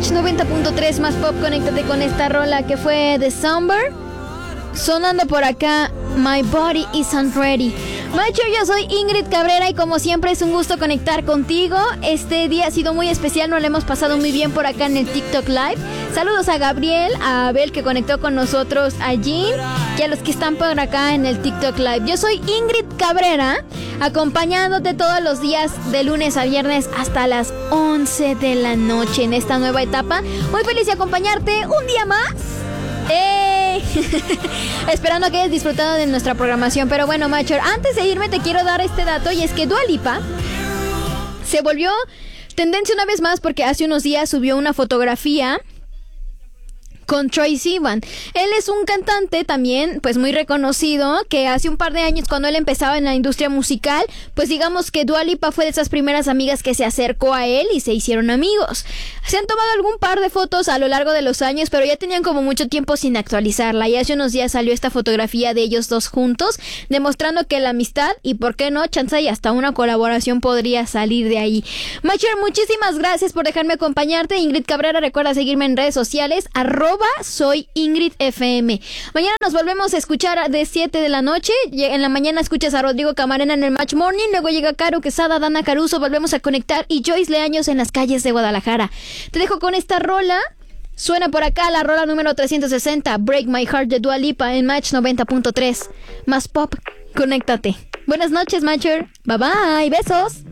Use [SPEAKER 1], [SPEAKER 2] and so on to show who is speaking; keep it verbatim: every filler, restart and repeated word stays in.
[SPEAKER 1] Match noventa punto tres más pop, conéctate con esta rola que fue The Summer. Sonando por acá, My Body Isn't Ready. Macho, yo soy Ingrid Cabrera y como siempre es un gusto conectar contigo. Este día ha sido muy especial, nos lo hemos pasado muy bien por acá en el TikTok Live. Saludos a Gabriel, a Abel que conectó con nosotros, a Jean y a los que están por acá en el TikTok Live. Yo soy Ingrid Cabrera, acompañándote todos los días de lunes a viernes hasta las once de la noche en esta nueva etapa. Muy feliz de acompañarte un día más. ¡Ey! Esperando que hayas disfrutado de nuestra programación. Pero bueno, Macho, antes de irme te quiero dar este dato, y es que Dua Lipa se volvió tendencia una vez más porque hace unos días subió una fotografía con Troye Sivan. Él es un cantante también, pues muy reconocido, que hace un par de años, cuando él empezaba en la industria musical, pues digamos que Dua Lipa fue de esas primeras amigas que se acercó a él y se hicieron amigos. Se han tomado algún par de fotos a lo largo de los años, pero ya tenían como mucho tiempo sin actualizarla, y hace unos días salió esta fotografía de ellos dos juntos, demostrando que la amistad, y por qué no, chance y hasta una colaboración podría salir de ahí. Macher, muchísimas gracias por dejarme acompañarte. Ingrid Cabrera, recuerda seguirme en redes sociales, arroba soy Ingrid F M. Mañana nos volvemos a escuchar de siete de la noche. En la mañana escuchas a Rodrigo Camarena en el Match Morning. Luego llega Caro Quesada, Dana Caruso. Volvemos a conectar. Y Joyce Leaños en las calles de Guadalajara. Te dejo con esta rola. Suena por acá la rola número trescientos sesenta. Break My Heart de Dua Lipa en Match noventa punto tres. Más pop. Conéctate. Buenas noches, Matcher. Bye bye. Besos.